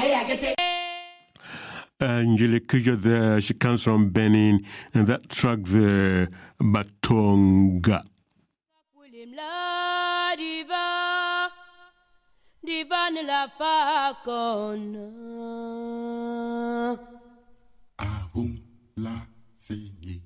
Angelique there, she comes from Benin, and that track the Batonga. Divan la facona. Ahum la seigneur.